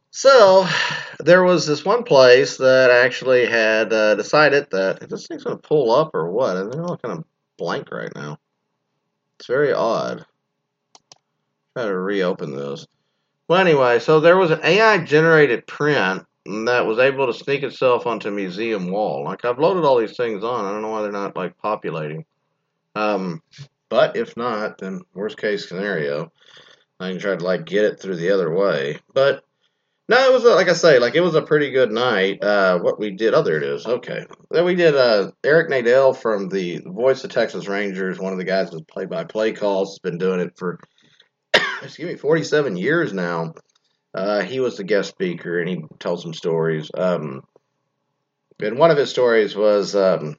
So there was this one place that actually had decided that if this thing's going to pull up or what. I think I'm all kind of blank right now. It's very odd. Try to reopen this. Well, anyway, so there was an AI generated print that was able to sneak itself onto a museum wall. Like I've loaded all these things on. I don't know why they're not like populating. Um, but if not, then worst case scenario, I can try to like get it through the other way. But no, it was like I say, like it was a pretty good night. What we did, oh, there it is. Okay, then we did. Eric Nadell from the Voice of Texas Rangers, one of the guys that's play-by-play calls, has been doing it for excuse me, 47 years now. He was the guest speaker and he told some stories. And one of his stories was,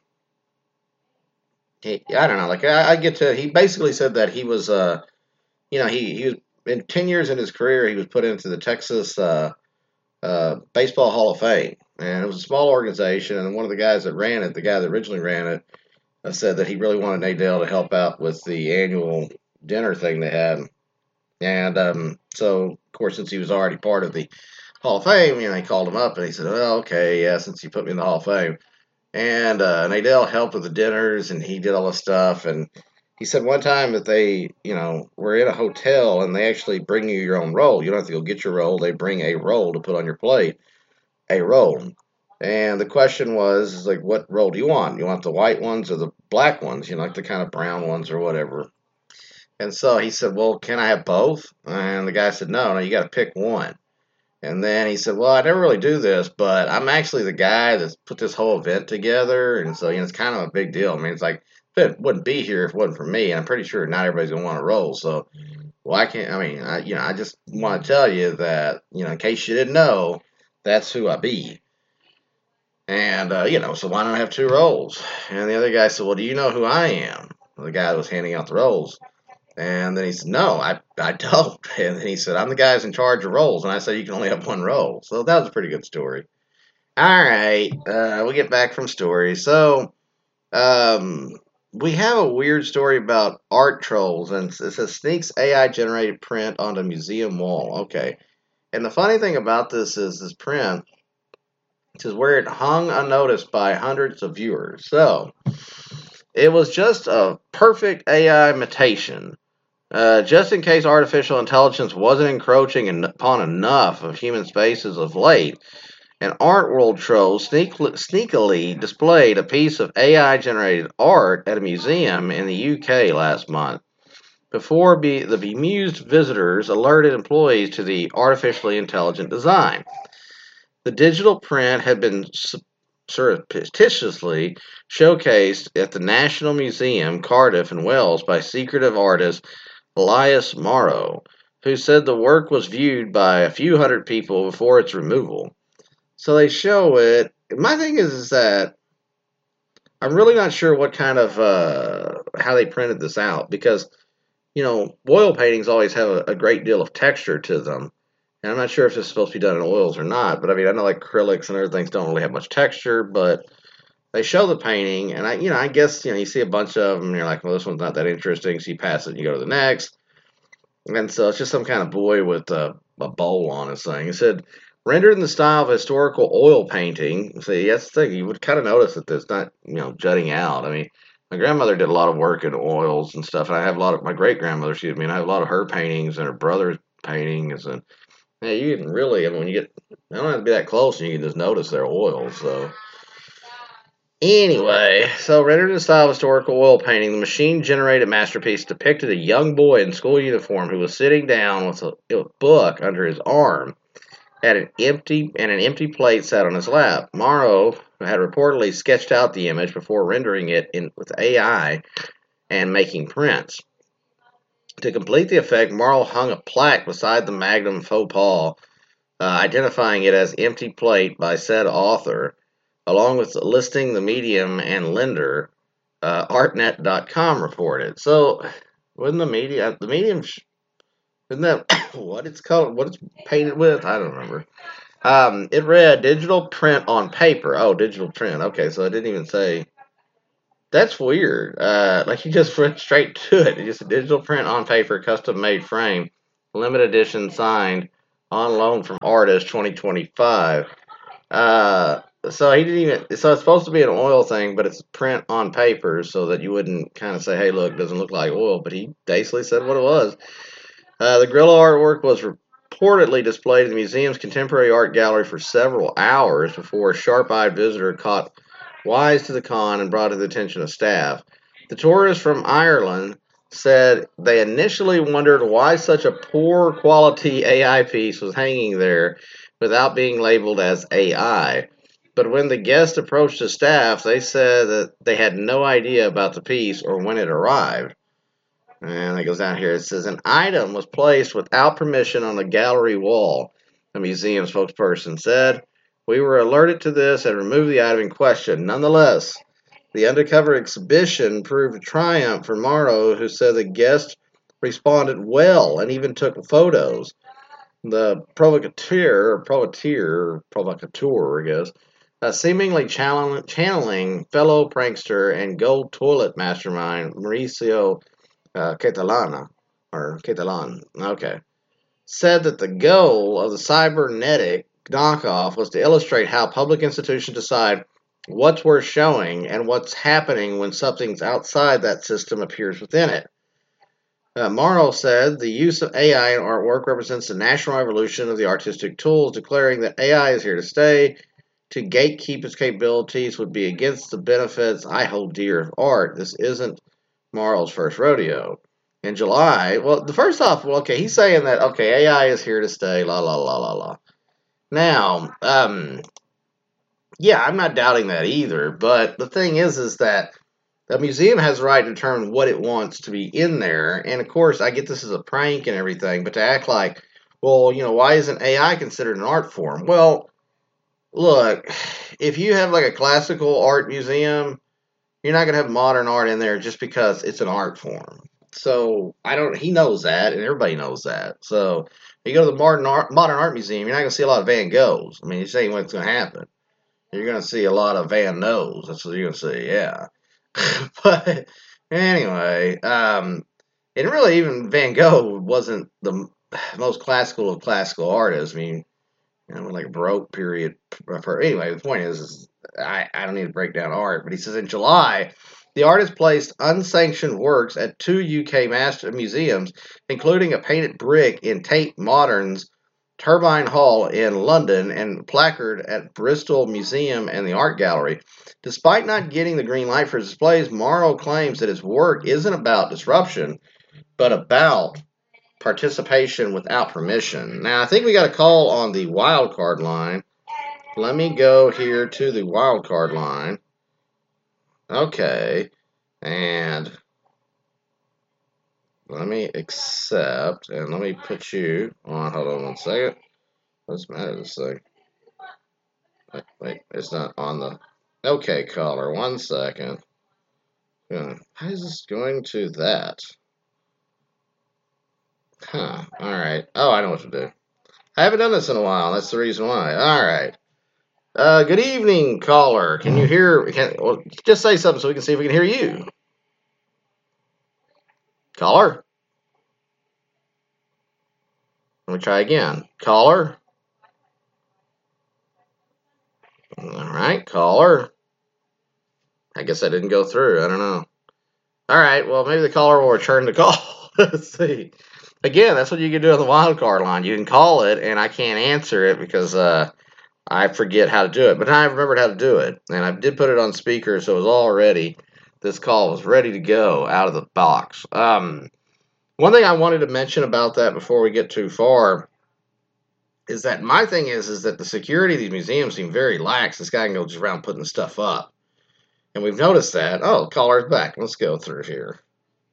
I don't know, like I get to. He basically said that he was, he was in 10 years in his career, he was put into the Texas Baseball Hall of Fame, and it was a small organization. And one of the guys that ran it, the guy that originally ran it, said that he really wanted Nadell to help out with the annual dinner thing they had. And so, of course, since he was already part of the Hall of Fame, he called him up and he said, "Well, okay, yeah, since you put me in the Hall of Fame." And Nadell helped with the dinners and he did all the stuff. And he said one time that they, were in a hotel and they actually bring you your own roll. You don't have to go get your roll. They bring a roll to put on your plate, a roll. And the question was, is like, what roll do you want? You want the white ones or the black ones? Like the kind of brown ones or whatever. And so he said, well, can I have both? And the guy said, no, you got to pick one. And then he said, well, I never really do this, but I'm actually the guy that's put this whole event together. And so, it's kind of a big deal. I mean, it's like, it wouldn't be here if it wasn't for me. And I'm pretty sure not everybody's going to want to roll. So, why can't, I just want to tell you that, in case you didn't know, that's who I be. And, so why don't I have two rolls? And the other guy said, well, do you know who I am? The guy that was handing out the rolls. And then he said, no, I don't. And then he said, I'm the guy who's in charge of rolls. And I said, you can only have one roll. So that was a pretty good story. All right. We get back from stories. So um, we have a weird story about art trolls. And it says sneaks AI generated print onto museum wall. Okay. And the funny thing about this is this print is where it hung unnoticed by hundreds of viewers. So it was just a perfect AI imitation. Just in case artificial intelligence wasn't encroaching upon enough of human spaces of late, an art world troll sneakily displayed a piece of AI generated art at a museum in the UK last month. Before the bemused visitors alerted employees to the artificially intelligent design. The digital print had been surreptitiously showcased at the National Museum, Cardiff in Wales, by secretive artist Elias Morrow, who said the work was viewed by a few hundred people before its removal. So they show it. My thing is that I'm really not sure what kind of how they printed this out because oil paintings always have a great deal of texture to them, and I'm not sure if it's supposed to be done in oils or not. But I mean, I know like acrylics and other things don't really have much texture, but they show the painting, and I guess you see a bunch of them, and you're like, well, this one's not that interesting, so you pass it and you go to the next. And so it's just some kind of boy with a bowl on his thing. It said, rendered in the style of historical oil painting. See, that's the thing. You would kind of notice that it's not, jutting out. I mean, my grandmother did a lot of work in oils and stuff. And I have a lot of, my great grandmother, excuse me, and I have a lot of her paintings and her brother's paintings. And yeah, you can really, I mean, when you get, I don't have to be that close and you can just notice their oils. So anyway, so rendered in the style of historical oil painting, the machine-generated masterpiece depicted a young boy in school uniform who was sitting down with a book under his arm at an empty plate sat on his lap. Morrow had reportedly sketched out the image before rendering it with AI and making prints. To complete the effect, Morrow hung a plaque beside the Magnum faux pas, identifying it as empty plate by said author, along with listing the medium and lender, artnet.com reported. So, wouldn't the medium, isn't that what it's called, what it's painted with? I don't remember. It read digital print on paper. Oh, digital print. Okay, so it didn't even say. That's weird. Like you just went straight to it. It's just a digital print on paper, custom made frame, limited edition signed on loan from artist 2025. So he didn't even. So it's supposed to be an oil thing, but it's print on paper so that you wouldn't kind of say, "Hey, look, it doesn't look like oil." But he basically said what it was. The gorilla artwork was reportedly displayed in the museum's contemporary art gallery for several hours before a sharp-eyed visitor caught wise to the con and brought it to the attention of staff. The tourist from Ireland said they initially wondered why such a poor quality AI piece was hanging there without being labeled as AI. But when the guest approached the staff, they said that they had no idea about the piece or when it arrived. And it goes down here. It says an item was placed without permission on the gallery wall, the museum spokesperson said. We were alerted to this and removed the item in question. Nonetheless, the undercover exhibition proved a triumph for Morrow, who said the guests responded well and even took photos. The provocateur, I guess, seemingly channeling fellow prankster and gold toilet mastermind Mauricio Catalan, okay, said that the goal of the cybernetic knockoff was to illustrate how public institutions decide what's worth showing and what's happening when something's outside that system appears within it. Morrow said the use of AI in artwork represents the national revolution of the artistic tools, declaring that AI is here to stay. To gatekeep its capabilities would be against the benefits I hold dear of art. This isn't Morrow's first rodeo. In July, well, the first off, well, okay, he's saying that, okay, AI is here to stay, la, la, la, la, la. Now, yeah, I'm not doubting that either, but the thing is that the museum has the right to determine what it wants to be in there. And of course, I get this as a prank and everything, but to act like, well, why isn't AI considered an art form? Well, look, if you have like a classical art museum, you're not going to have modern art in there just because it's an art form. So he knows that, and everybody knows that. So you go to the modern art museum, you're not going to see a lot of Van Goghs. I mean, you're saying what's going to happen. You're going to see a lot of Van Noes. That's what you're going to see, yeah. But anyway, and really even Van Gogh wasn't the most classical of classical artists. I mean, like a Baroque period. Anyway, the point is I don't need to break down art, but he says in July, the artist placed unsanctioned works at two UK master museums, including a painted brick in Tate Modern's Turbine Hall in London and placard at Bristol Museum and the Art Gallery. Despite not getting the green light for his displays, Morrow claims that his work isn't about disruption, but about participation without permission. Now, I think we got a call on the wild card line. Let me go here to the wild card line. Okay. And let me accept, and let me put you on. Hold on one second. What's the matter with this thing? Wait, it's not on the. Okay, caller, 1 second. How is this going to that? Huh, alright. Oh, I know what to do. I haven't done this in a while. That's the reason why. Alright. Good evening, caller. Can you hear? Well, just say something so we can see if we can hear you. Caller? Let me try again. Caller? Alright, caller. I guess that didn't go through. I don't know. Alright, well, maybe the caller will return the call. Let's see. Again, that's what you can do on the wild card line. You can call it, and I can't answer it because I forget how to do it. But I remembered how to do it, and I did put it on speaker, so it was all ready. This call was ready to go out of the box. One thing I wanted to mention about that before we get too far is that my thing is that the security of these museums seem very lax. This guy can go just around putting stuff up. And we've noticed that. Oh, caller's back. Let's go through here.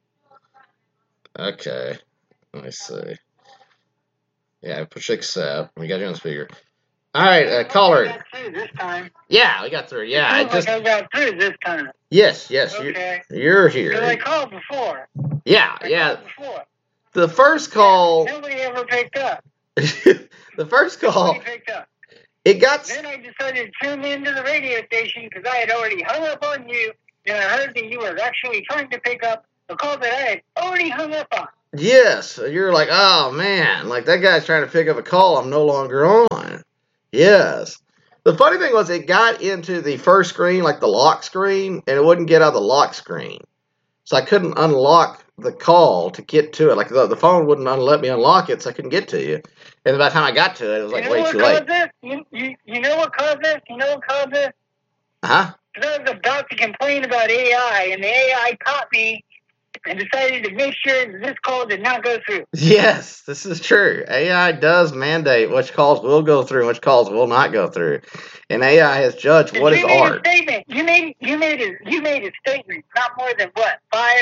Okay. Let me see. Yeah, push accept. We got you on speaker. All right, caller. I got through this time. Yeah, we got through. Yeah, I got through this time. Yes, Okay. you're here. Because I called before. Yeah. Called before. The first call. Yeah, nobody ever picked up. The first call. Nobody picked up. It got. Then I decided to tune into the radio station because I had already hung up on you, and I heard that you were actually trying to pick up a call that I had already hung up on. Yes, you're like, oh man, like that guy's trying to pick up a call I'm no longer on. Yes. The funny thing was, it got into the first screen, like the lock screen, and it wouldn't get out of the lock screen. So I couldn't unlock the call to get to it. Like the phone wouldn't let me unlock it, so I couldn't get to you. And by the time I got to it, it was like way too late. You know what caused this? You know what caused this? Huh? Because I was about to complain about AI, and the AI caught me and decided to make sure that this call did not go through. Yes, this is true. AI does mandate which calls will go through and which calls will not go through, and AI has judged what is art. You made a statement not more than what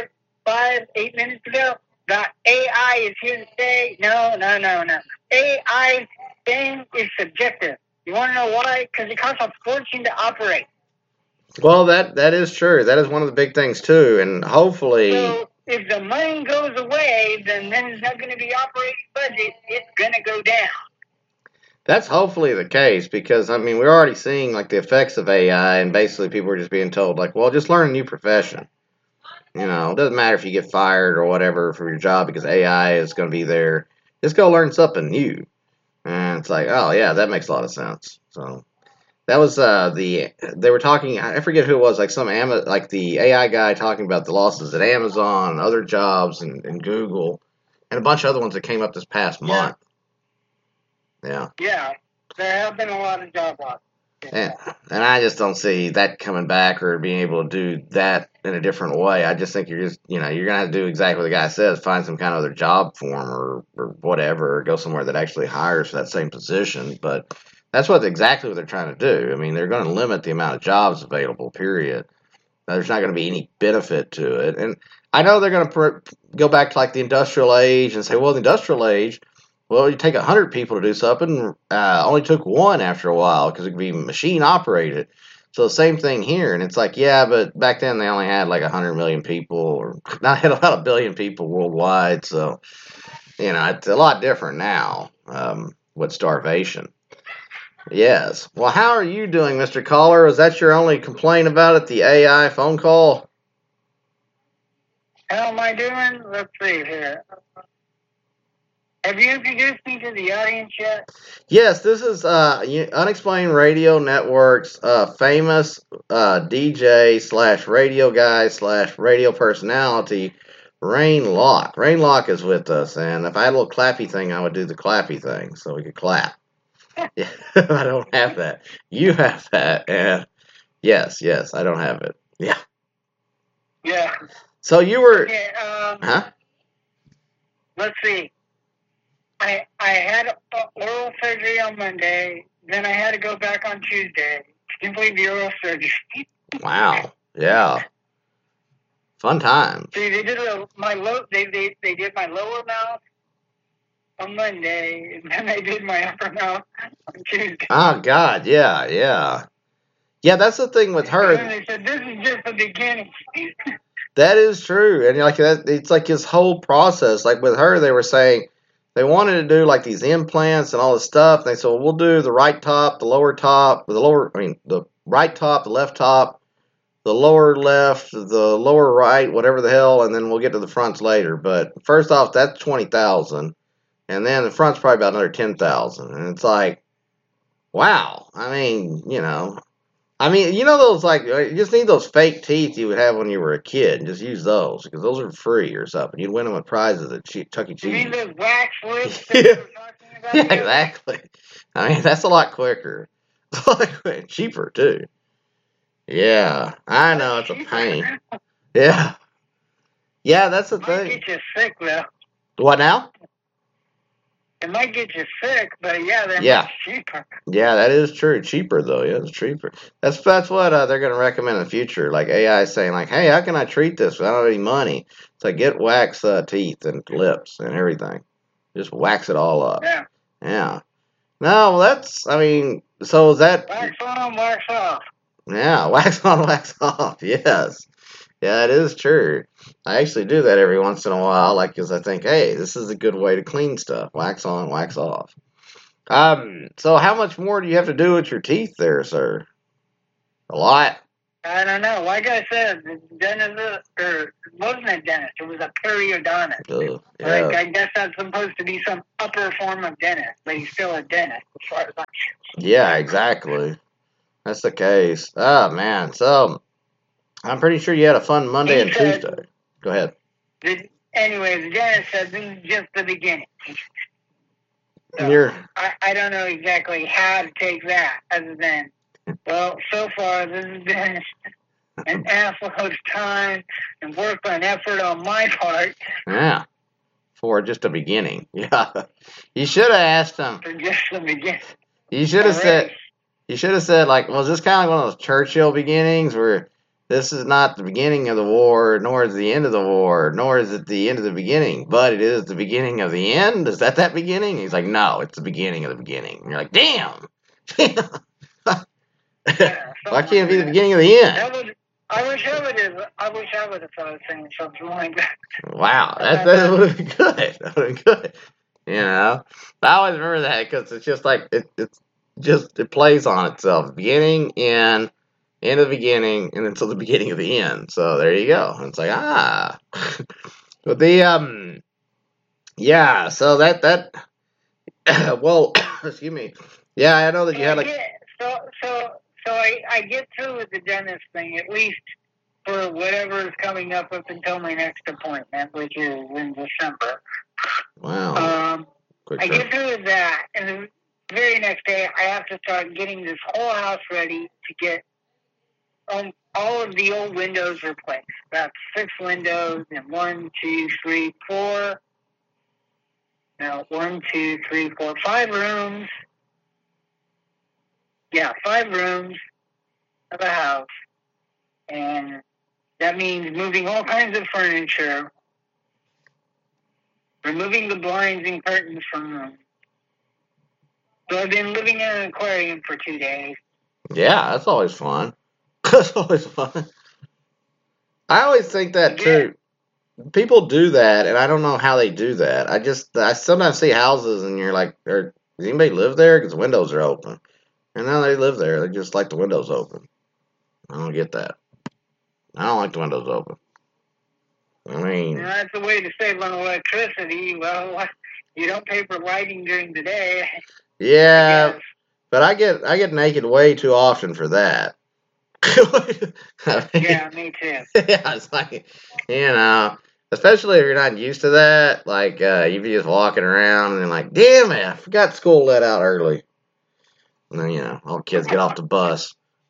8 minutes ago that AI is here to stay. No. AI thing is subjective. You want to know why? Because it costs a fortune to operate. Well, that is true. That is one of the big things too, and hopefully. So if the money goes away, then there's not going to be operating budget. It's going to go down. That's hopefully the case, because I mean we're already seeing like the effects of AI, and basically people are just being told like, well, just learn a new profession. You know, it doesn't matter if you get fired or whatever for your job because AI is going to be there. Just go learn something new. And it's like, oh yeah, that makes a lot of sense. So that was they were talking. I forget who it was, like like the AI guy talking about the losses at Amazon and other jobs and Google and a bunch of other ones that came up this past month. Yeah. Yeah, there have been a lot of job losses. And I just don't see that coming back or being able to do that in a different way. I just think you're going to have to do exactly what the guy says, find some kind of other job for him or whatever, or go somewhere that actually hires for that same position. But that's exactly what they're trying to do. I mean, they're going to limit the amount of jobs available, period. Now, there's not going to be any benefit to it. And I know they're going to go back to like the industrial age and say, well, the industrial age, well, you take 100 people to do something, only took one after a while because it could be machine operated. So the same thing here, and it's like, yeah, but back then they only had like 100 million people, or not had about 1 billion people worldwide. So, it's a lot different now with starvation. Yes. Well, how are you doing, Mr. Caller? Is that your only complaint about it, the AI phone call? How am I doing? Let's see here. Have you introduced me to the audience yet? Yes, this is Unexplained Radio Network's famous DJ / radio guy / radio personality, Rain Locke. Rain Locke is with us, and if I had a little clappy thing, I would do the clappy thing so we could clap. Yeah, I don't have that. You have that, and yes, I don't have it. Yeah. Yeah. So you were. Okay, huh? Let's see. I had oral surgery on Monday. Then I had to go back on Tuesday to complete the oral surgery. Wow. Yeah. Fun times. See, they did they did my lower mouth on Monday, and then they did my upper mouth on Tuesday. Oh God, yeah. Yeah, that's the thing with her. And then they said, "This is just the beginning." That is true, and like that, it's like his whole process. Like with her, they were saying they wanted to do like these implants and all this stuff. And they said, well, we'll do the right top, the lower top, the right top, the left top, the lower left, the lower right, whatever the hell, and then we'll get to the fronts later. But first off, that's $20,000, and then the front's probably about another $10,000, and it's like, wow. I mean, those you just need those fake teeth you would have when you were a kid, and just use those because those are free or something. You'd win them with prizes at Chuck E. Cheese. You mean those wax lips Yeah. that you were talking about? Yeah, exactly. I mean, that's a lot quicker. It's a lot cheaper too. Yeah, I know it's a pain. Yeah, that's the It might thing. get you sick though. What now? It might get you sick, but yeah, they're Yeah. much cheaper. Yeah, that is true. Cheaper though. Yeah, it's cheaper. That's what they're going to recommend in the future. Like AI is saying, like, hey, how can I treat this without any money? It's like get wax teeth and lips and everything. Just wax it all up. Yeah. Yeah. No, well, so is that? Wax on, wax off. Yeah, wax on, wax off. Yes. Yeah, it is true. I actually do that every once in a while, like, because I think, hey, this is a good way to clean stuff. Wax on, wax off. So how much more do you have to do with your teeth there, sir? A lot. I don't know. Like I said, the dentist, or wasn't a dentist, it was a periodontist. Ugh, Like, yeah. I guess that's supposed to be some upper form of dentist, but he's still a dentist as far as I'm Yeah, exactly. That's the case. Oh, man. So, I'm pretty sure you had a fun Monday and He said, Tuesday. Go ahead. anyway, the dentist said this is just the beginning. So, You're, I don't know exactly how to take that other than, well, so far this has been an assload of time and work and effort on my part yeah, for just a beginning. Yeah. You should have asked him. for just the beginning. You should have said, Already. you should have said, like, well, is this kind of like one of those Churchill beginnings where this is not the beginning of the war, nor is the end of the war, nor is it the end of the beginning, but it is the beginning of the end? Is that beginning? He's like, no, it's the beginning of the beginning. And you're like, damn. Yeah, Why something can't it be the like beginning of the end? that. I wish I would have thought saying something like that. Wow, that would have been good. That would have been good. You know, I always remember that because it's just like it plays on itself. Beginning, end of the beginning, and until the beginning of the end. So there you go. And it's like but the yeah. So that well, excuse me. Yeah, I know that you had like So I get through with the dentist thing, at least for whatever is coming up until my next appointment, which is in December. wow. Quick I turn. get through with that, and the very next day I have to start getting this whole house ready to get all of the old windows replaced. That's 6 windows and 1, 2, 3, 4. No, 1, 2, 3, 4, 5 rooms. Yeah, 5 rooms of a house. And that means moving all kinds of furniture, removing the blinds and curtains from them. So I've been living in an aquarium for 2 days. Yeah, that's always fun. That's always fun. I always think that too. People do that, and I don't know how they do that. I sometimes see houses, and you're like, does anybody live there? Because the windows are open. And now they live there. They just like the windows open. I don't get that. I don't like the windows open. I mean, That's a way to save on electricity. Well, you don't pay for lighting during the day. yeah, Yes. but I get naked way too often for that. I mean, Yeah, me too. yeah, it's like, especially if you're not used to that. Like, you be just walking around and then like, damn it, I forgot school let out early. And then, all the kids get off the bus.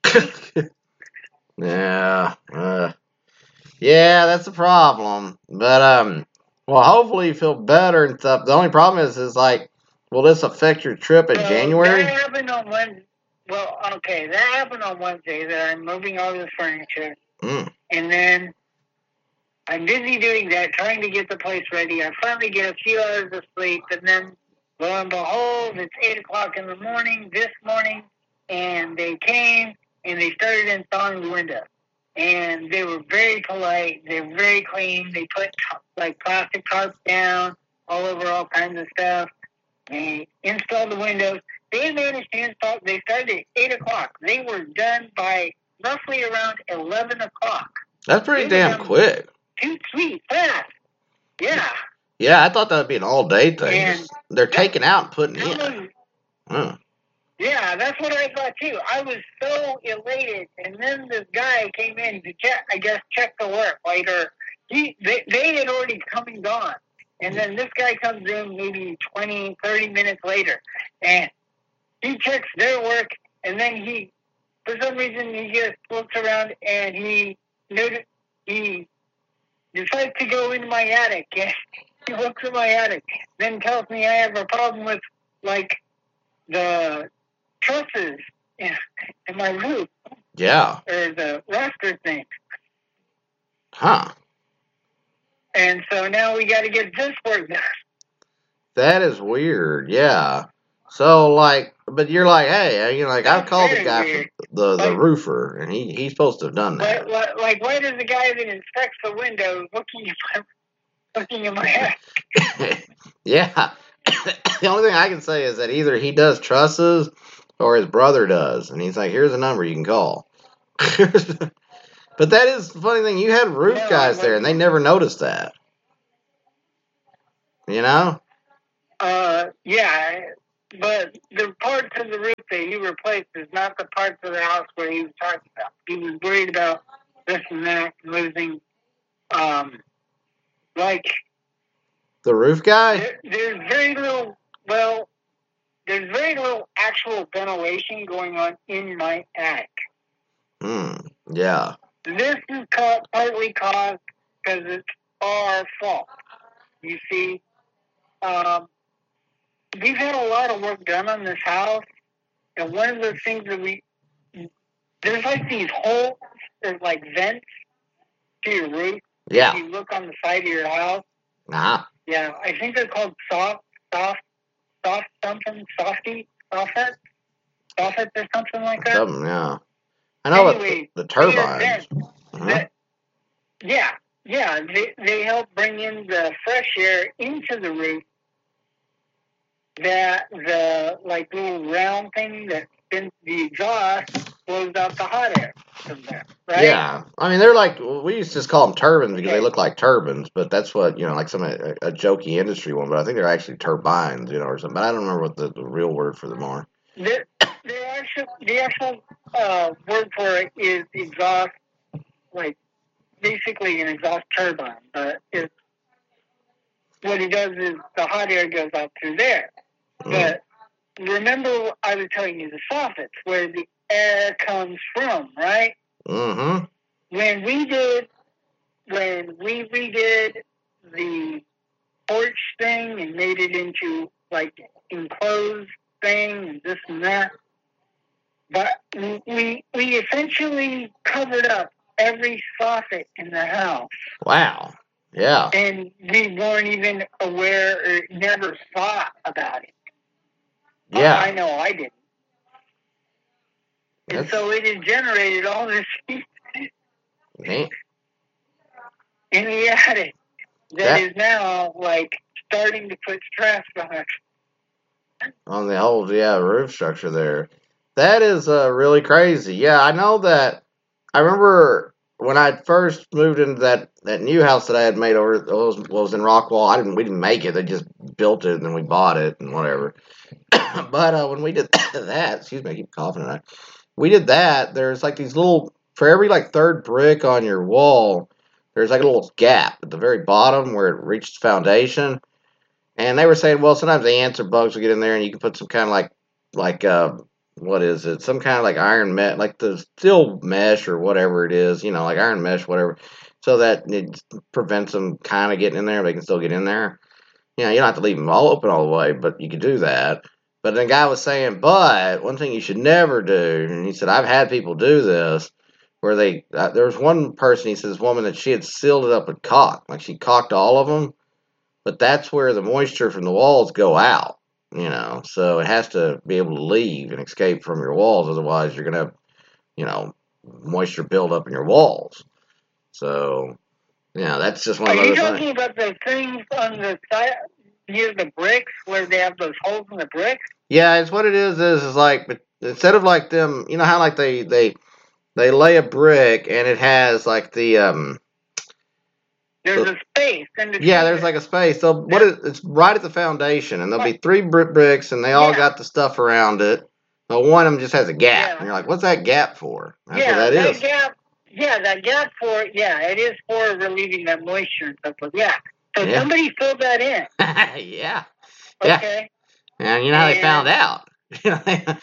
Yeah, yeah, that's the problem. But well, hopefully you feel better and stuff. The only problem is like, will this affect your trip in January? That happened on Wednesday. Well, okay, that happened on Wednesday. That I'm moving all this furniture, and then I'm busy doing that, trying to get the place ready. I finally get a few hours of sleep, and then lo and behold, it's 8:00 in the morning this morning, and they came and they started installing the window. And they were very polite. They were very clean. They put like plastic tarps down all over all kinds of stuff. They installed the windows. They managed to install. They started at 8:00. They were done by roughly around 11:00. That's pretty damn quick. Too sweet, fast. Yeah. Yeah, I thought that would be an all-day thing. And They're taking out and putting that in. was, yeah, that's what I thought too. I was so elated, and then this guy came in to check the work later. They had already come and gone, and then this guy comes in maybe 20, 30 minutes later, and he checks their work, and then for some reason, he just looks around and he decides to go into my attic. And he looks in my attic, then tells me I have a problem with like the trusses in my roof. Yeah. Or the rafter thing. Huh. And so now we got to get this work done. That is weird. Yeah. So but you're like, hey, I've called the guy weird. from the roofer, and he's supposed to have done that. Like, why does the guy that inspects the windows looking in my attic? Yeah. The only thing I can say is that either he does trusses or his brother does, and he's like, here's a number you can call. But that is the funny thing. You had roof No, guys there, and they never noticed that. You know? Yeah, but the parts of the roof that he replaced is not the parts of the house where he was talking about. He was worried about this and that, losing, like... The roof guy? There's very little actual ventilation going on in my attic. Yeah. This is partly caused because it's our fault. You see, we've had a lot of work done on this house, and one of the things that there's like these holes, there's like vents to your roof. Yeah. If you look on the side of your house. Uh-huh. Yeah, I think they're called soffits or something like that. Something, yeah. I know anyway, the turbines. They help bring in the fresh air into the roof. That the like little round thing that spins the exhaust blows out the hot air from there, right? Yeah, I mean they're like, we used to just call them turbines because they look like turbines, but that's what, like a jokey industry one. But I think they're actually turbines, or something. But I don't remember what the real word for them are. The actual word for it is exhaust, like basically an exhaust turbine. But what it does is the hot air goes out through there. But remember, I was telling you the soffits, where the air comes from, right? Mm-hmm. When we redid the porch thing and made it into like enclosed thing and this and that, but we essentially covered up every soffit in the house. Wow. Yeah. And we weren't even aware or never thought about it. Yeah. I know I didn't. And so it has generated all this heat in the attic that is now like starting to put stress on the whole roof structure there. That is really crazy. Yeah, I know that. I remember when I first moved into that new house that I had made over was in Rockwall. We didn't make it. They just built it and then we bought it and whatever. But when we did that, excuse me, I keep coughing tonight. We did that. There's like these little, for every like third brick on your wall, there's like a little gap at the very bottom where it reaches foundation. And they were saying, well, sometimes the ants or bugs will get in there, and you can put some kind of like what is it? Some kind of like iron mesh, like the steel mesh or whatever it is, like iron mesh, whatever, so that it prevents them kind of getting in there. They can still get in there. You don't have to leave them all open all the way, but you could do that. But the guy was saying, but one thing you should never do, and he said, I've had people do this, where there was one person, he says, this woman, that she had sealed it up with caulk, like she caulked all of them, but that's where the moisture from the walls go out, so it has to be able to leave and escape from your walls, otherwise you're going to have, moisture build up in your walls. So, that's just one of those things. Are you talking about the things on the side near the bricks where they have those holes in the bricks? Yeah, it's what it is like, but instead of like them, how like they lay a brick and it has like the there's a space in between. Yeah, there's like a space. So it's right at the foundation, and there'll be 3 bricks, and they all got the stuff around it. But one of them just has a gap, and you're like, "What's that gap for?" That's what that is. That gap it is for relieving that moisture and stuff. But so somebody filled that in. Yeah. Okay. And you know how they found out? As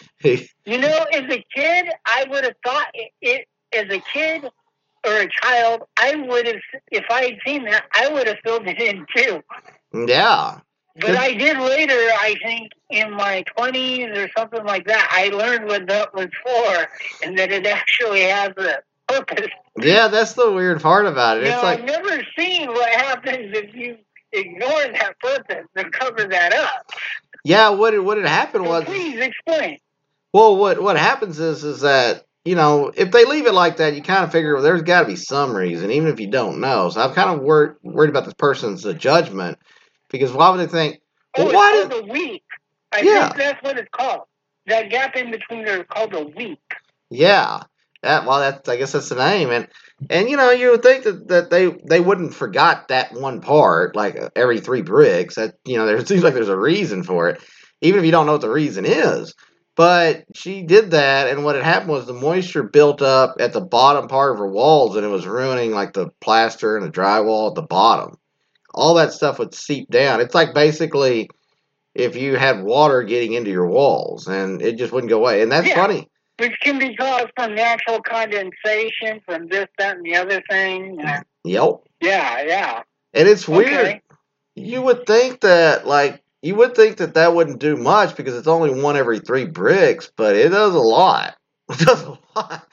a kid, I would have thought it. As a kid or a child, I would have, if I had seen that, I would have filled it in too. Yeah. But I did later, I think, in my 20s or something like that. I learned what that was for, and that it actually has a purpose. Yeah, that's the weird part about it. It's like, I've never seen what happens if you ignore that purpose and cover that up. Yeah, what had happened was... Please explain. Well, what happens is that, if they leave it like that, you kind of figure, well, there's got to be some reason, even if you don't know. So I'm kind of worried about this person's judgment, because why would they think, well, it's called a week. I think that's what it's called. That gap in between there is called a week. Yeah. Yeah, well, I guess that's the name, and you would think that they wouldn't forgot that one part, like every 3 bricks. That there seems like there's a reason for it, even if you don't know what the reason is. But she did that, and what had happened was the moisture built up at the bottom part of her walls, and it was ruining like the plaster and the drywall at the bottom. All that stuff would seep down. It's like basically if you had water getting into your walls, and it just wouldn't go away. And that's funny. Which can be caused from natural condensation, from this, that, and the other thing. Yep. Yeah. And it's weird. You would think that, that wouldn't do much because it's only one every 3 bricks, but it does a lot. It does a lot.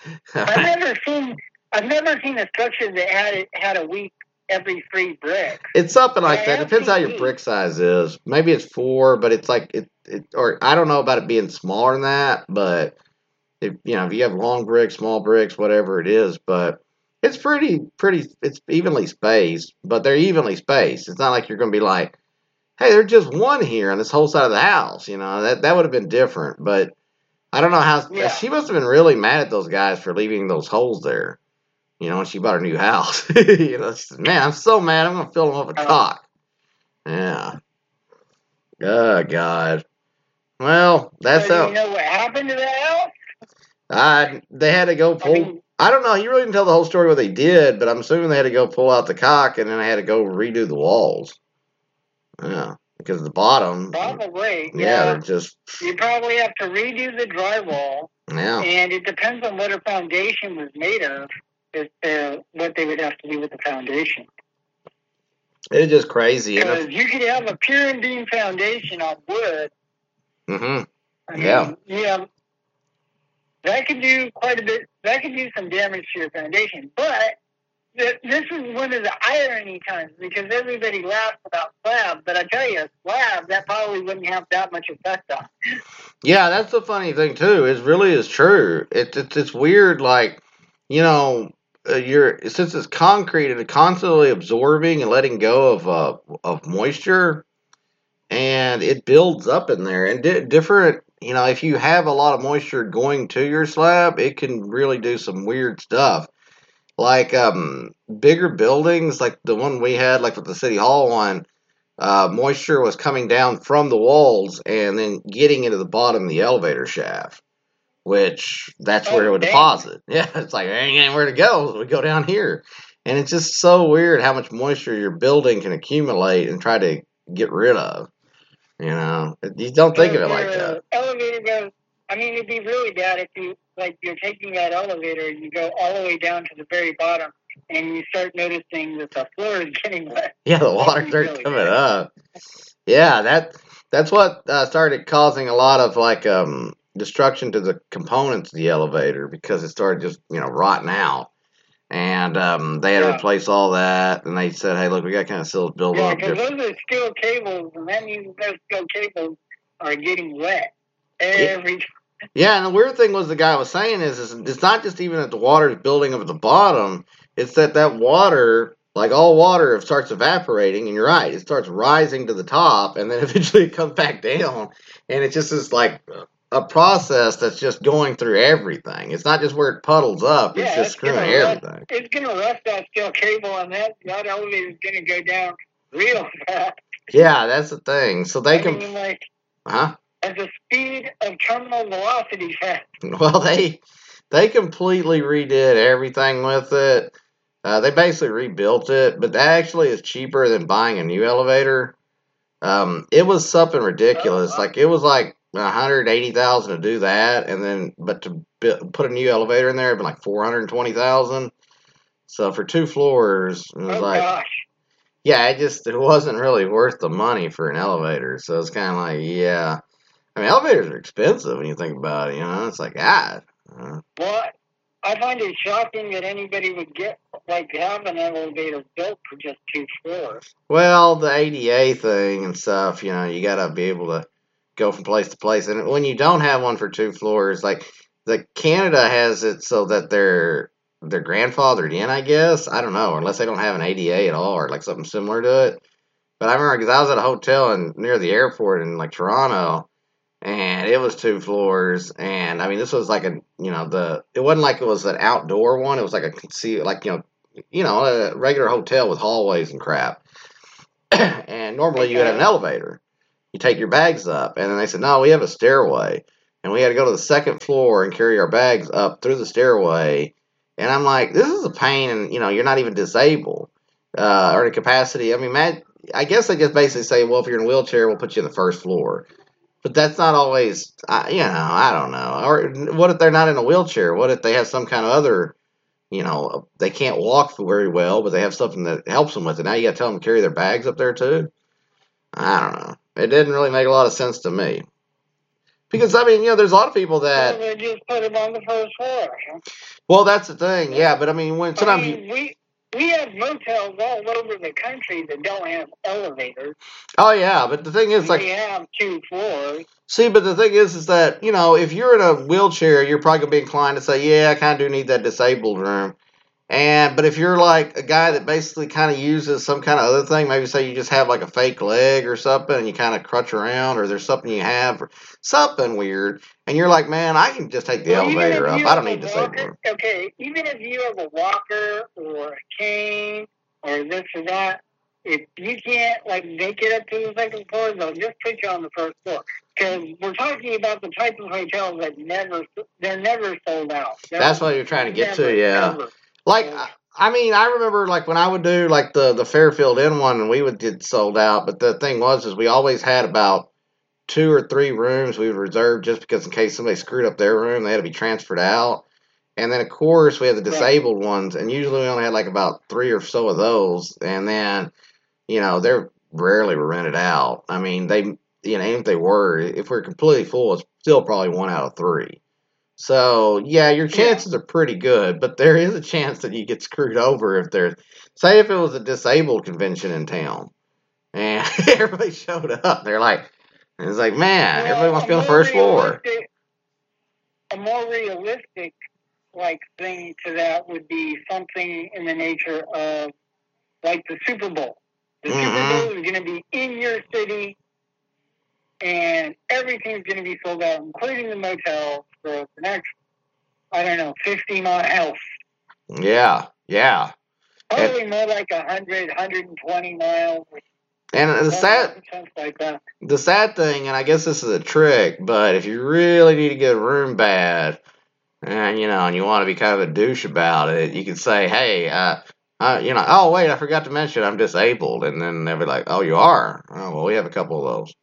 I've never seen a structure that had a week every 3 bricks. It's something like that. Depends how your brick size is. Maybe it's 4, but it's like or I don't know about it being smaller than that, but if you have long bricks, small bricks, whatever it is, but it's pretty. It's evenly spaced, but they're evenly spaced. It's not like you're going to be like, hey, there's just one here on this whole side of the house. That would have been different, but I don't know how. Yeah. She must have been really mad at those guys for leaving those holes there. When she bought her new house. She said, man, I'm so mad. I'm going to fill them up with cock. Yeah. Oh, God. Well, that's how. You know what happened to that house? They had to go pull. I don't know. He really didn't tell the whole story what they did, but I'm assuming they had to go pull out the cock, and then they had to go redo the walls. Yeah. Because the bottom. Probably. Yeah, they're just. You probably have to redo the drywall. Yeah. And it depends on what her foundation was made of. What they would have to do with the foundation. It's just crazy. Because you could have a pier and beam foundation on wood. Mm-hmm. Yeah. That could do quite a bit. That could do some damage to your foundation. But this is one of the irony times because everybody laughs about slab. But I tell you, slab, that probably wouldn't have that much effect on it. Yeah, that's the funny thing, too. It really is true. It's weird, like, since it's concrete and it's constantly absorbing and letting go of moisture, and it builds up in there. And different, if you have a lot of moisture going to your slab, it can really do some weird stuff. Like bigger buildings, like the one we had, like with the City Hall one, moisture was coming down from the walls and then getting into the bottom of the elevator shaft. Which that's where it would deposit. Yeah, it's like there ain't anywhere to go. So we go down here, and it's just so weird how much moisture your building can accumulate and try to get rid of. You don't think of it like that. Elevator goes. I mean, it'd be really bad if you're taking that elevator and you go all the way down to the very bottom, and you start noticing that the floor is getting wet. Yeah, the water starts coming up. Yeah, that's what started causing a lot of destruction to the components of the elevator because it started just rotting out, and they had to replace all that. And they said, "Hey, look, we got kind of still build up." Yeah, because those are steel cables, and that means those steel cables are getting wet every time. Yeah, and the weird thing was the guy was saying is it's not just even that the water is building up at the bottom; it's that water, like all water, it starts evaporating, and you're right, it starts rising to the top, and then eventually it comes back down, and it just is like a process that's just going through everything. It's not just where it puddles up; it's just screwing everything. It's going to rust that steel cable, and that elevator is going to go down real fast. Yeah, that's the thing. So they can. At the speed of terminal velocity. Well, they completely redid everything with it. They basically rebuilt it, but that actually is cheaper than buying a new elevator. It was something ridiculous. Like it was like $180,000 to do that, and then but to put a new elevator in there, it'd been like $420,000. So for 2 floors, it was gosh. Yeah, it wasn't really worth the money for an elevator. So it's kind of like, yeah. I mean, elevators are expensive when you think about it, It's like, God. Well, I find it shocking that anybody would have an elevator built for just 2 floors. Well, the ADA thing and stuff, you got to be able to go from place to place. And when you don't have one for 2 floors, like Canada has it so that they're grandfathered in, I guess. I don't know, unless they don't have an ADA at all or like something similar to it. But I remember because I was at a hotel near the airport in like Toronto, and it was 2 floors. And I mean, this was like it wasn't like it was an outdoor one. It was like a conceal, like a regular hotel with hallways and crap. And normally you would have an Okay. elevator. You take your bags up, and then they said, no, we have a stairway, and we had to go to the second floor and carry our bags up through the stairway. And I'm like, this is a pain, and you're not even disabled or in capacity. I mean, Matt, I guess they just basically say, well, if you're in a wheelchair, we'll put you in the first floor. But that's not always, I don't know. Or what if they're not in a wheelchair? What if they have some kind of other, they can't walk very well, but they have something that helps them with it? Now you got to tell them to carry their bags up there too? I don't know. It didn't really make a lot of sense to me. Because, I mean, there's a lot of people Well, that, they just put them on the first floor. well, that's the thing, yeah, but I mean, when I sometimes mean, we have motels all over the country that don't have elevators. oh, yeah, but the thing is, They like, have 2 floors. see, but the thing is that, if you're in a wheelchair, you're probably going to be inclined to say, yeah, I kind of do need that disabled room. But if you're like a guy that basically kind of uses some kind of other thing, maybe say you just have like a fake leg or something and you kind of crutch around, or there's something you have or something weird, and you're like, man, I can just take the Well, even elevator if up. you I don't have a need disabled walker, room. okay, even if you have a walker or a cane or this or that, if you can't like make it up to the second floor, they'll just put you on the first floor. Because we're talking about the type of hotels that they're never sold out. That's what you're trying to get Never, to, yeah. ever. Like, I mean, I remember like when I would do like the Fairfield Inn one, and we would get sold out. But the thing was, is we always had about 2 or 3 rooms we would reserve just because in case somebody screwed up their room, they had to be transferred out. And then of course we had the Right. disabled ones, and usually we only had like about 3 or so of those. And then they're rarely were rented out. I mean, even if they were, if we're completely full, it's still probably 1 out of 3. So yeah, your Yeah. chances are pretty good, but there is a chance that you get screwed over if there's, say, if it was a disabled convention in town and everybody showed up, they're like, it's like, man, everybody wants to be on the first floor. A more realistic like thing to that would be something in the nature of like the Super Bowl. The Super Bowl is going to be in your city, and everything's going to be sold out, including the motels for the next, 50 miles. Yeah. Probably more like 100, 120 miles. And Something like that. The sad thing, and I guess this is a trick, but if you really need to get a room bad, and you want to be kind of a douche about it, you can say, hey, oh wait, I forgot to mention I'm disabled, and then they'll be like, oh, you are? Oh, well, we have a couple of those.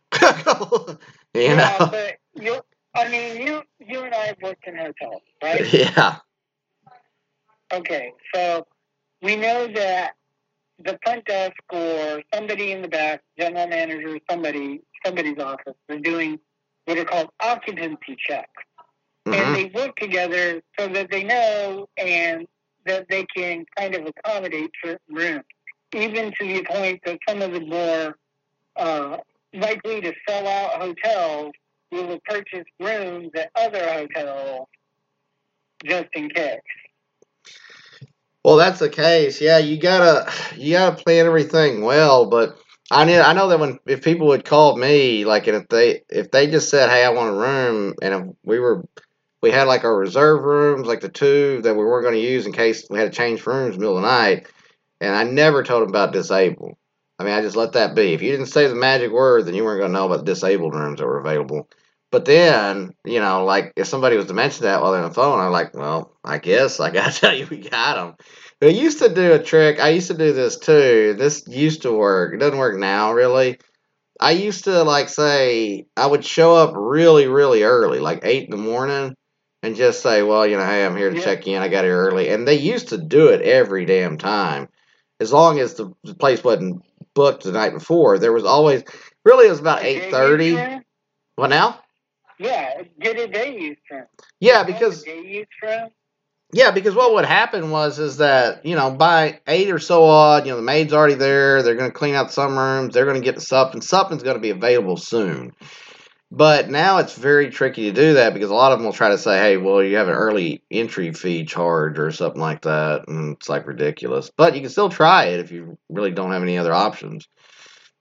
Yeah, but you and I have worked in hotels, right? Yeah. Okay, so we know that the front desk or somebody in the back, general manager, somebody's office, they're doing what are called occupancy checks. Mm-hmm. And they work together so that they know and that they can kind of accommodate certain rooms, even to the point that some of the more likely to sell out hotels will purchase rooms at other hotels just in case. Well, that's the case. Yeah, you gotta plan everything well. But I know that if people would call me, like, and if they just said, hey, I want a room, and if we had like our reserve rooms, like the 2 that we weren't going to use in case we had to change rooms in the middle of the night, and I never told them about disabled. I mean, I just let that be. If you didn't say the magic word, then you weren't going to know about the disabled rooms that were available. But then, like if somebody was to mention that while they're on the phone, I'm like, well, I guess I got to tell you we got them. But I used to do a trick. I used to do this too. This used to work. It doesn't work now, really. I used to like say I would show up really, really early, like 8 in the morning, and just say, well, hey, I'm here to check in. I got here early. And they used to do it every damn time. As long as the place wasn't booked the night before, there was always, really it was about 8:30. What now? Yeah, get a day use room. Yeah, because day use room. Yeah, because what would happen is that, by 8 or so odd, the maid's already there. They're going to clean out some rooms. They're going to get to something. Something's going to be available soon. But now it's very tricky to do that because a lot of them will try to say, hey, well, you have an early entry fee charge or something like that. And it's like ridiculous. But you can still try it if you really don't have any other options.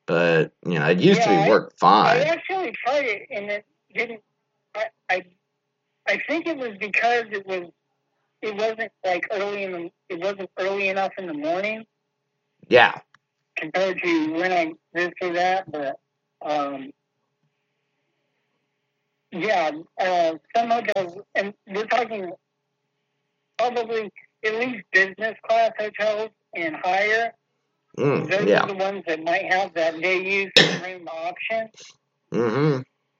But it used to be worked I fine. actually tried it, and it didn't. I think it was because it wasn't like it wasn't early enough in the morning. Yeah. Compared to when I this or that, but some hotels, and we're talking probably at least business class hotels and higher. Those are the ones that might have that day use room option. Mm-hmm.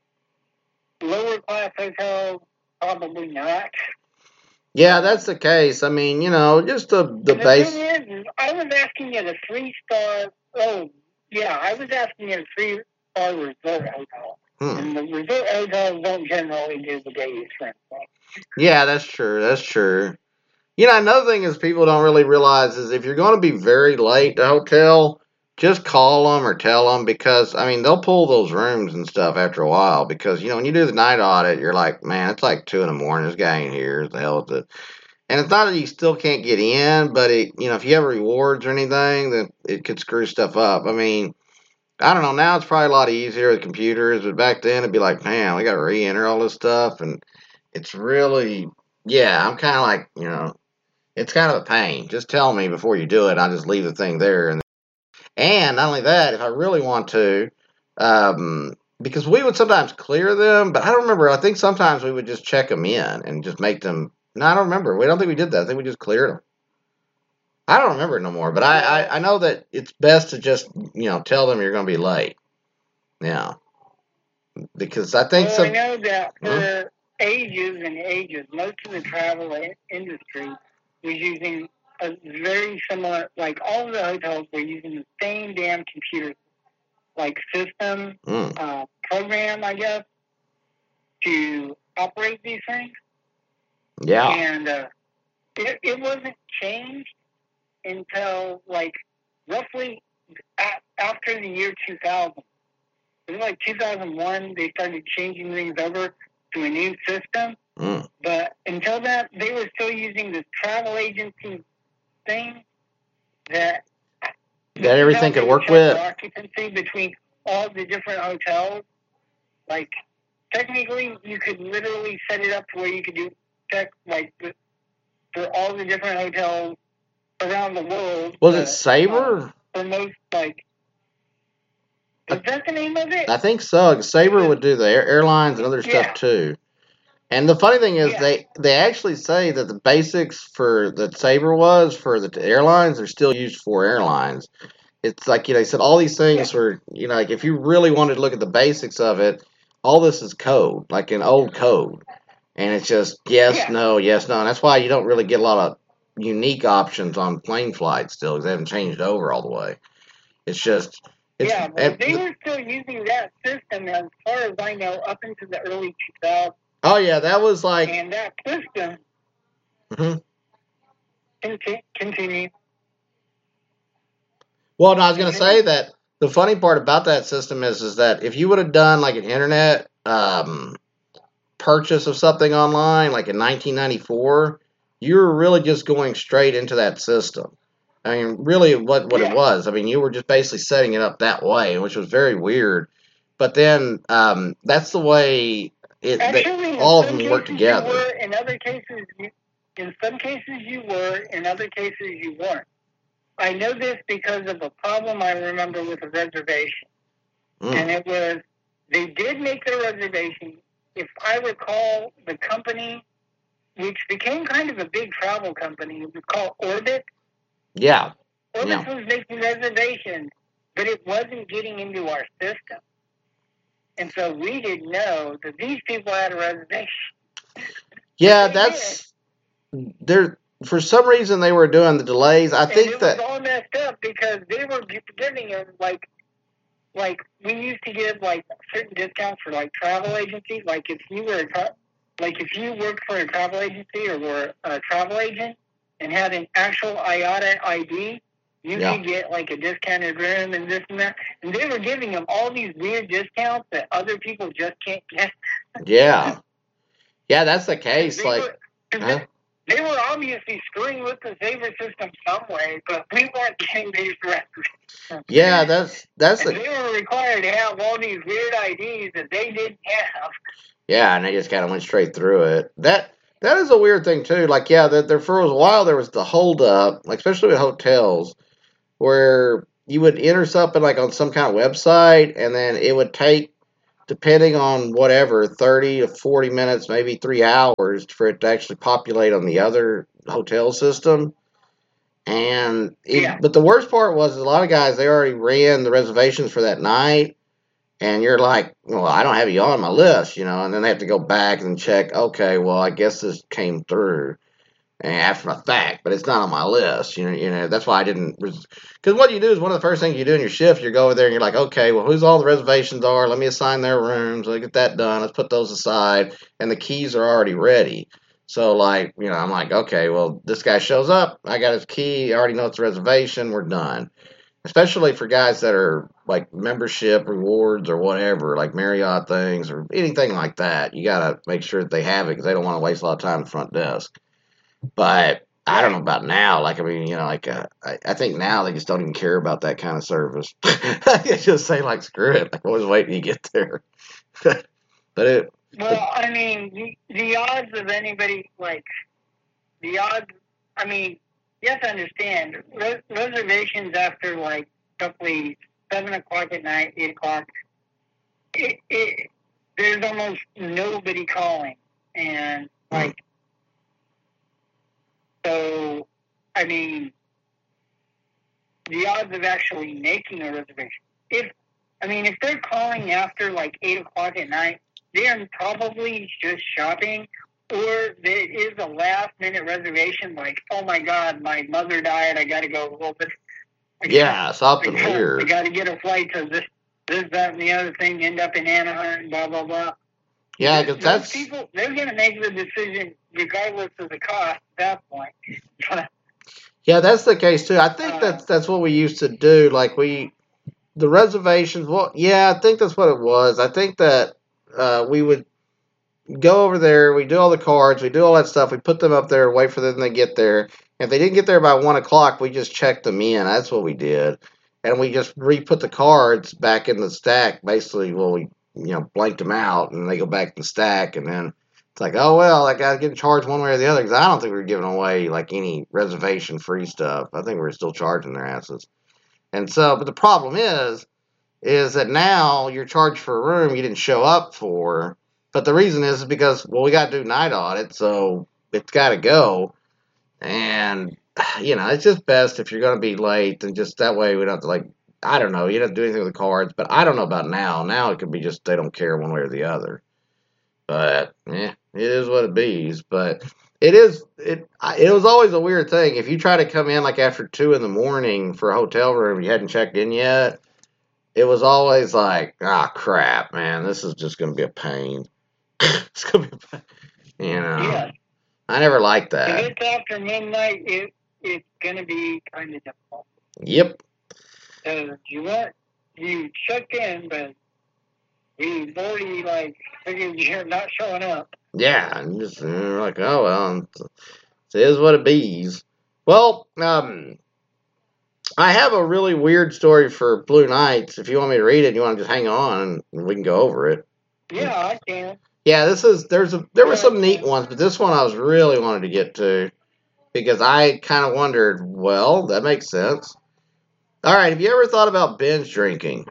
Lower class hotels, probably not. Yeah, that's the case. I mean, just the base. The thing is, I was asking at a 3-star. Oh, yeah, I was asking at a 3-star resort hotel. And the resort hotels don't generally do the day use room thing. Yeah, that's true. That's true. Another thing is people don't really realize is if you're going to be very late to hotel, just call them or tell them because, I mean, they'll pull those rooms and stuff after a while because, when you do the night audit, you're like, man, it's like 2 in the morning. This guy ain't here. What the hell is it? And it's not that you still can't get in, but if you have rewards or anything, then it could screw stuff up. I mean, I don't know. Now it's probably a lot easier with computers, but back then it'd be like, man, we got to re-enter all this stuff. And it's really, yeah, I'm kind of like, it's kind of a pain. Just tell me before you do it. I'll just leave the thing there. And not only that, if I really want to, because we would sometimes clear them, but I don't remember. I think sometimes we would just check them in and just make them. No, I don't remember. We don't think we did that. I think we just cleared them. I don't remember it no more, but I know that it's best to just tell them you're going to be late. Yeah, because I think I know that for ages and ages, most of the travel industry was using a very similar, like all of the hotels were using the same damn computer, like system, program, I guess, to operate these things. Yeah. And it wasn't changed until like roughly after the year 2000. It was like 2001, they started changing things over to a new system. But until that, they were still using this travel agency thing that everything could work with. Occupancy between all the different hotels. Like, technically, you could literally set it up to where you could do check, like, for all the different hotels around the world. Was it Sabre? For most, like, is that the name of it? I think so. Sabre would do the airlines and other stuff too. And the funny thing is, they actually say that the basics for that Sabre was for the airlines are still used for airlines. It's like they said all these things were like if you really wanted to look at the basics of it, all this is code, like an old code, and it's just yes, no, yes, no. And that's why you don't really get a lot of unique options on plane flights still because they haven't changed over all the way. It's just. But they were still using that system as far as I know up into the early 2000s. Oh yeah, that was like. And that system. Continue. Well, no, I was going to say that the funny part about that system is that if you would have done like an internet purchase of something online, like in 1994, you were really just going straight into that system. I mean, really, what it was. I mean, you were just basically setting it up that way, which was very weird. But then that's the way all of them work together. In some cases you were. In other cases you weren't. I know this because of a problem I remember with a reservation. And it was, they did make the reservation. If I recall, the company, which became kind of a big travel company, it was called Orbit. Yeah. Orbit was making reservations, but it wasn't getting into our system. And so we didn't know that these people had a reservation. Yeah, for some reason they were doing the delays. I think it was all messed up because they were giving them like we used to give like certain discounts for like travel agencies. Like if you were if you worked for a travel agency or were a travel agent and had an actual IATA ID, you could get like a discounted room and this and that. And they were giving them all these weird discounts that other people just can't get. Yeah. Yeah, that's the case. They were obviously screwing with the Sabre system some way, but we weren't getting these records. Yeah, that's and they were required to have all these weird IDs that they didn't have. Yeah, and they just kind of went straight through it. That is a weird thing too. Like, yeah, there for a while there was the hold up, like especially with hotels, where you would enter something like on some kind of website, and then it would take, depending on whatever, 30 to 40 minutes, maybe 3 hours for it to actually populate on the other hotel system. And Yeah. but the worst part was a lot of guys, they already ran the reservations for that night, and you're like, well, I don't have you on my list, and then they have to go back and check. Okay, well, I guess this came through after the fact, but it's not on my list. That's why I didn't. Because what you do is one of the first things you do in your shift, you go over there and you're like, okay, well, who's all the reservations are? Let me assign their rooms. Let get that done. Let's put those aside, and the keys are already ready. So, like, I'm like, okay, well, this guy shows up. I got his key. I already know it's a reservation. We're done. Especially for guys that are like membership rewards or whatever, like Marriott things or anything like that. You got to make sure that they have it because they don't want to waste a lot of time at the front desk. But I don't know about now. Like, I mean, I think now they just don't even care about that kind of service. They just say, like, screw it. Like, always wait till you get there. Well, I mean, the odds of anybody, the odds, I mean, you have to understand, reservations after, roughly 7 o'clock at night, 8 o'clock, there's almost nobody calling. And, so, I mean, the odds of actually making a reservation, if they're calling after, 8 o'clock at night, they're probably just shopping, or there is a last-minute reservation, oh, my God, my mother died, I got to go a little bit. Something weird. I got to get a flight to this, that, and the other thing, end up in Anaheim, blah, blah, blah. Yeah, because that's... people, they're going to make the decision regardless of the cost at that point. Yeah, that's the case, too. I think that's what we used to do. The reservations, well, yeah, I think that's what it was. I think that we would go over there, we do all the cards, we do all that stuff, we put them up there, wait for them to get there. If they didn't get there by 1 o'clock, we just checked them in. That's what we did. And we just re-put the cards back in the stack, basically, we blanked them out, and they go back in the stack, and then it's like, oh, well, that guy's getting charged one way or the other, because I don't think we were giving away, any reservation-free stuff. I think we were still charging their asses. And so, but the problem is that now you're charged for a room you didn't show up for, but the reason is because, well, we got to do night audit, so it's got to go, and, it's just best if you're going to be late, and just that way we don't have to, I don't know, you don't have to do anything with the cards, but I don't know about now. Now it could be just they don't care one way or the other. But, it is what it be. But it was always a weird thing. If you try to come in, after 2 in the morning for a hotel room you hadn't checked in yet, it was always like, crap, man, this is just going to be a pain. It's going to be a pain. Yeah. I never liked that. If it's after midnight, it's going to be kind of difficult. Yep. You checked in, but you've already, figured you're not showing up. Yeah, and just oh, well, it is what it bees. Well, I have a really weird story for Blue Nights. If you want me to read it, you want to just hang on, and we can go over it. Yeah, I can. Yeah, there were some neat ones, but this one I was really wanted to get to because I kind of wondered, well, that makes sense. All right, have you ever thought about binge drinking?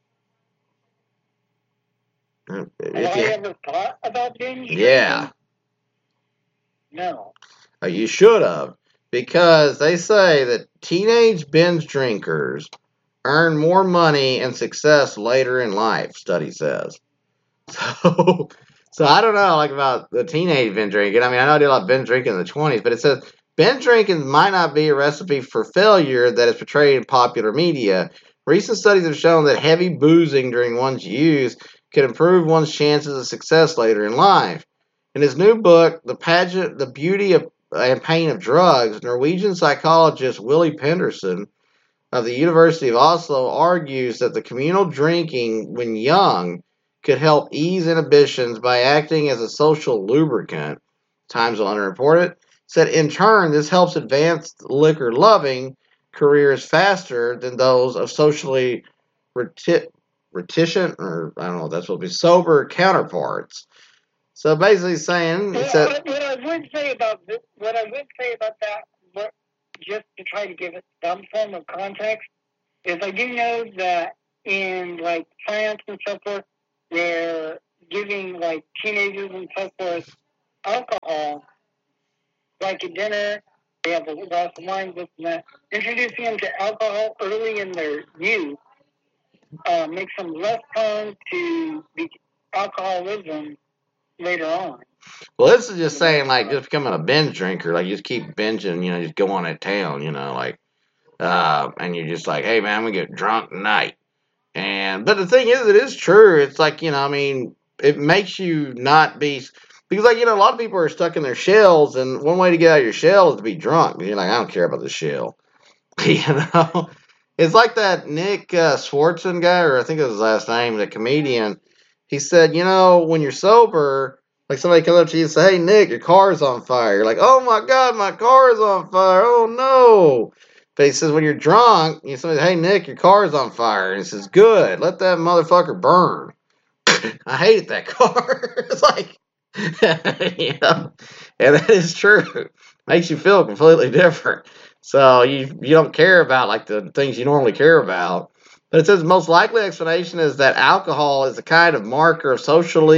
Have I ever thought about binge drinking? Yeah. No. You should have, because they say that teenage binge drinkers earn more money and success later in life, study says. So I don't know, about the teenage binge drinking. I mean, I know I did a lot of binge drinking in the 20s, but it says binge drinking might not be a recipe for failure that is portrayed in popular media. Recent studies have shown that heavy boozing during one's youth can improve one's chances of success later in life. In his new book, The Beauty and Pain of Drugs, Norwegian psychologist Willy Penderson of the University of Oslo argues that the communal drinking when young could help ease inhibitions by acting as a social lubricant. Times will underreport it. said in turn, this helps advance liquor-loving careers faster than those of socially reticent, or I don't know, that's what would be sober counterparts. So basically saying, Well, it's a, what I would say about that, just to try to give it some form of context, is I do know that in like France and so forth, they're giving like teenagers and so forth alcohol, like at dinner. They have a glass of wine, this and that. Introducing them to alcohol early in their youth makes them less prone to alcoholism later on. well, this is just saying, like, just becoming a binge drinker, like, you just keep binging, just go on at town, like, and you're just like, hey, man, I'm gonna get drunk tonight. But the thing is, it is true. It's like, I mean, it makes you not be, because, like, a lot of people are stuck in their shells, and one way to get out of your shell is to be drunk. You're like, I don't care about the shell. It's like that Nick Swartzen guy, or I think it was his last name, the comedian. He said, when you're sober, like somebody comes up to you and say, hey, Nick, your car's on fire. You're like, oh my God, my car is on fire. Oh no. But he says, when you're drunk, somebody says, hey, Nick, your car's on fire. And he says, good, let that motherfucker burn. I hated that car. It's like, and that is true. Makes you feel completely different. So you don't care about like the things you normally care about. But it says the most likely explanation is that alcohol is a kind of marker of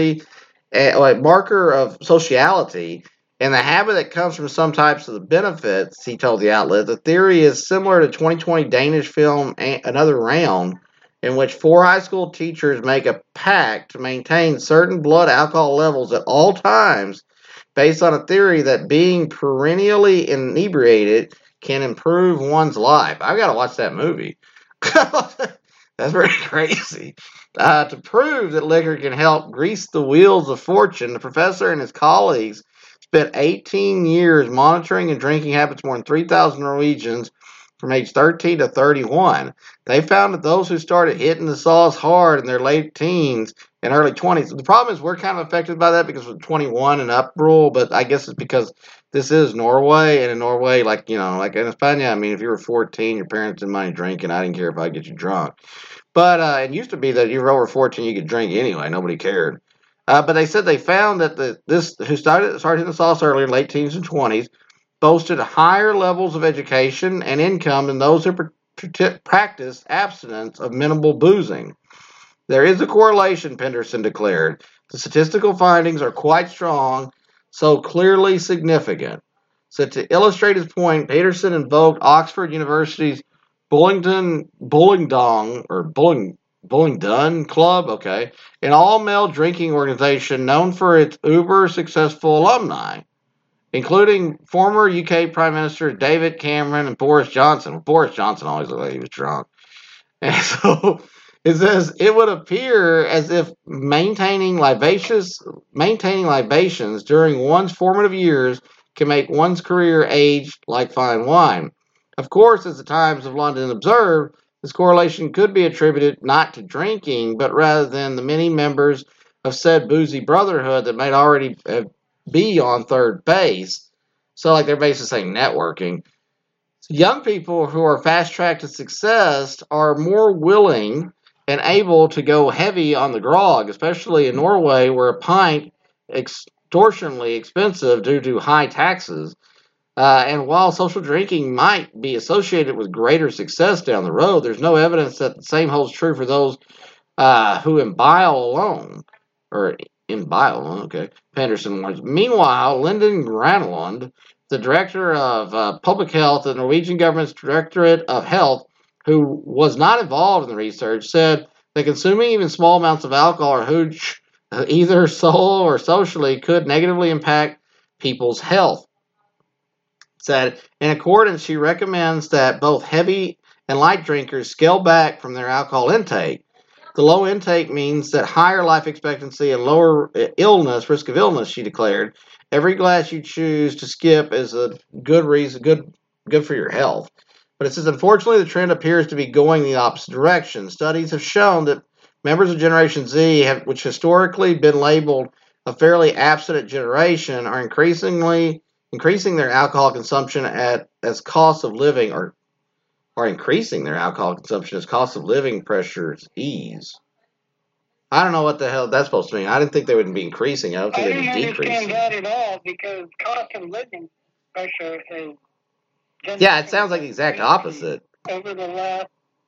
marker of sociality, and the habit that comes from some types of the benefits. He told the outlet the theory is similar to 2020 Danish film Another Round, in which 4 high school teachers make a pact to maintain certain blood alcohol levels at all times, based on a theory that being perennially inebriated can improve one's life. I've got to watch that movie. That's pretty crazy. To prove that liquor can help grease the wheels of fortune, the professor and his colleagues spent 18 years monitoring and drinking habits of more than 3,000 Norwegians from age 13 to 31. They found that those who started hitting the sauce hard in their late teens and early 20s, the problem is we're kind of affected by that because of 21 and up rule, but I guess it's because this is Norway, and in Norway, like in España, I mean, if you were 14, your parents didn't mind drinking. I didn't care if I get you drunk. But it used to be that you were over 14, you could drink anyway. Nobody cared. But they said they found that this who started hitting the sauce early in late teens and 20s boasted higher levels of education and income than those who practiced abstinence of minimal boozing. There is a correlation, Penderson declared. The statistical findings are quite strong, so clearly significant. So to illustrate his point, Peterson invoked Oxford University's Bullingdon Club, an all-male drinking organization known for its uber-successful alumni, including former UK Prime Minister David Cameron and Boris Johnson. Boris Johnson always looked like he was drunk. And so it says it would appear as if maintaining libations during one's formative years can make one's career age like fine wine. Of course, as the Times of London observed, this correlation could be attributed not to drinking, but rather than the many members of said boozy brotherhood that might already be on third base. So like they're basically saying networking. So young people who are fast-tracked to success are more willing and able to go heavy on the grog, especially in Norway, where a pint is extortionately expensive due to high taxes. And while social drinking might be associated with greater success down the road, there's no evidence that the same holds true for those who imbibile alone. Or imbibile, okay. Penderson was. Meanwhile, Lyndon Granlund, the director of public health at the Norwegian government's Directorate of Health, who was not involved in the research, said that consuming even small amounts of alcohol or hooch, either solo or socially, could negatively impact people's health. Said, in accordance, she recommends that both heavy and light drinkers scale back from their alcohol intake. The low intake means that higher life expectancy and lower risk of illness, she declared. Every glass you choose to skip is a good reason, good for your health. But it says, unfortunately, the trend appears to be going the opposite direction. Studies have shown that members of Generation Z, which historically been labeled a fairly abstinent generation, are increasingly increasing their alcohol consumption as cost of living or increasing their alcohol consumption as cost of living pressures ease. I don't know what the hell that's supposed to mean. I didn't think they would be increasing. I don't think I they'd didn't be decreasing. understand that at all because cost of living pressure is. Yeah, it sounds like the exact opposite. Over the last,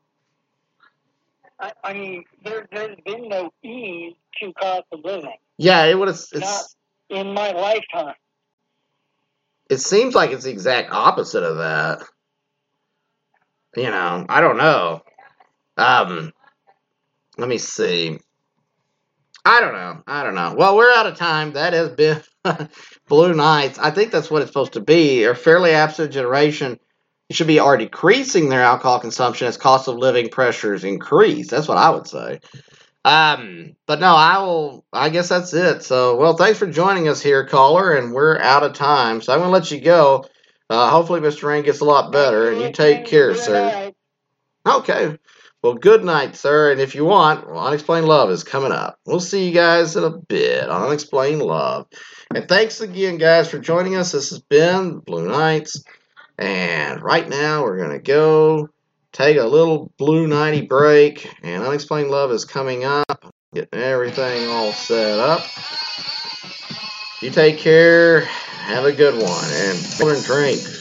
I mean, there's been no ease to cost of living. Yeah, it would have. Not in my lifetime. It seems like it's the exact opposite of that. You know, I don't know. Let me see. I don't know. Well, we're out of time. That has been Blue Knights. I think that's what it's supposed to be. A fairly absent generation should be are decreasing their alcohol consumption as cost of living pressures increase. That's what I would say. But no, I guess that's it. So, well, thanks for joining us here, caller, and we're out of time. So I'm going to let you go. Hopefully Mr. Rain gets a lot better, and you take care, sir. Okay. Well, good night, sir. And if you want, Unexplained Love is coming up. We'll see you guys in a bit on Unexplained Love. And thanks again, guys, for joining us. This has been Blue Knights. And right now, we're going to go take a little Blue Nighty break. And Unexplained Love is coming up. Getting everything all set up. You take care. Have a good one. And drink.